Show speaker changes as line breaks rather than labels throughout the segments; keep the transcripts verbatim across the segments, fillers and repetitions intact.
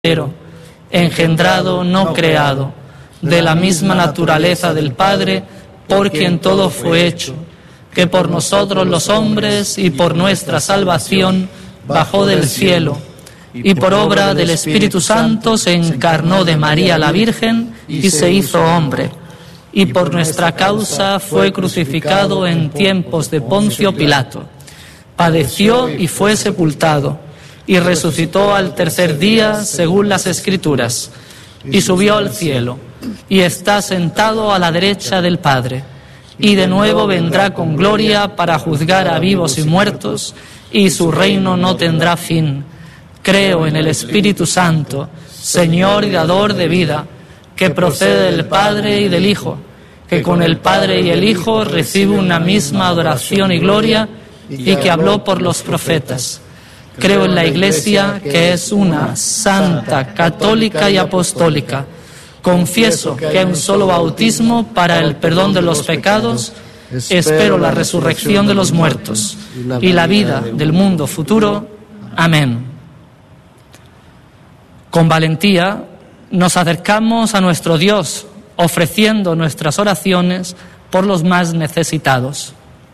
verdadero, engendrado, no creado, de la misma naturaleza del Padre, por quien todo fue hecho, que por nosotros los hombres y por nuestra salvación bajó del cielo, y por obra del Espíritu Santo se encarnó de María la Virgen y se hizo hombre, y por nuestra causa fue crucificado en tiempos de Poncio Pilato. Padeció y fue sepultado, y resucitó al tercer día según las Escrituras, y subió al cielo, y está sentado a la derecha del Padre, y de nuevo vendrá con gloria para juzgar a vivos y muertos, y su reino no tendrá fin. Creo en el Espíritu Santo, Señor y dador de vida, que procede del Padre y del Hijo, que con el Padre y el Hijo recibe una misma adoración y gloria, y que habló por los profetas. Creo en la Iglesia, que es una, santa, católica y apostólica. Confieso que hay un solo bautismo para el perdón de los pecados. Espero la resurrección de los muertos y la vida del mundo futuro. Amén. Con valentía nos acercamos a nuestro Dios, ofreciendo nuestras oraciones por los más necesitados.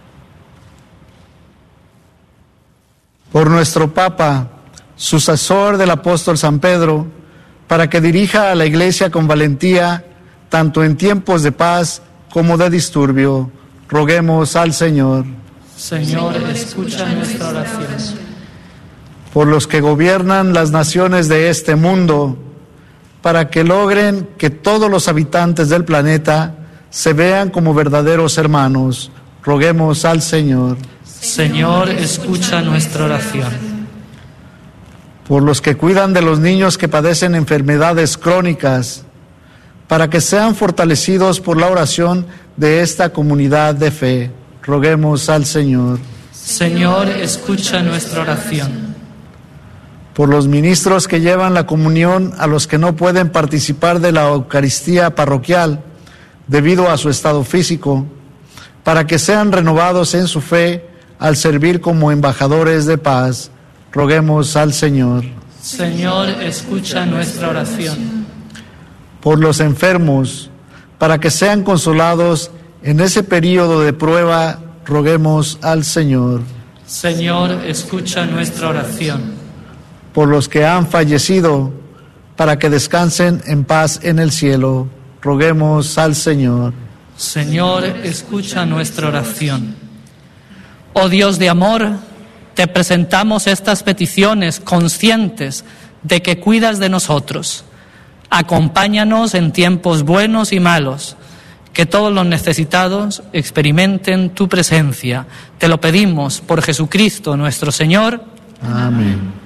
Por nuestro Papa, sucesor del apóstol San Pedro, para que dirija a la Iglesia con valentía, tanto en tiempos de paz como de disturbio, roguemos al Señor.
Señor, escucha nuestra oración.
Por los que gobiernan las naciones de este mundo, para que logren que todos los habitantes del planeta se vean como verdaderos hermanos, roguemos al Señor.
Señor, escucha nuestra oración.
Por los que cuidan de los niños que padecen enfermedades crónicas, para que sean fortalecidos por la oración de esta comunidad de fe, roguemos al Señor.
Señor, escucha nuestra oración.
Por los ministros que llevan la comunión a los que no pueden participar de la Eucaristía parroquial debido a su estado físico, para que sean renovados en su fe al servir como embajadores de paz, roguemos al Señor.
Señor, escucha nuestra oración.
Por los enfermos, para que sean consolados en ese período de prueba, roguemos al Señor.
Señor, escucha nuestra oración.
Por los que han fallecido, para que descansen en paz en el cielo, roguemos al Señor.
Señor, escucha nuestra oración. Oh Dios de amor, te presentamos estas peticiones conscientes de que cuidas de nosotros. Acompáñanos en tiempos buenos y malos, que todos los necesitados experimenten tu presencia. Te lo pedimos por Jesucristo nuestro Señor.
Amén.